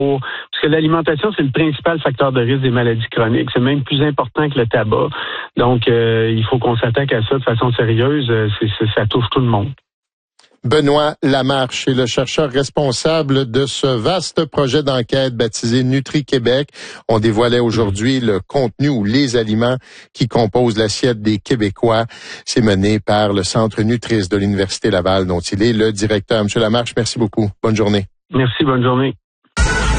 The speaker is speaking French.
Parce que l'alimentation, c'est le principal facteur de risque des maladies chroniques. C'est même plus important que le tabac. Donc, il faut qu'on s'attaque à ça de façon sérieuse. Ça touche tout le monde. Benoît Lamarche est le chercheur responsable de ce vaste projet d'enquête baptisé Nutri-Québec. On dévoilait aujourd'hui le contenu ou les aliments qui composent l'assiette des Québécois. C'est mené par le Centre Nutris de l'Université Laval, dont il est le directeur. Monsieur Lamarche, merci beaucoup. Bonne journée. Merci, bonne journée.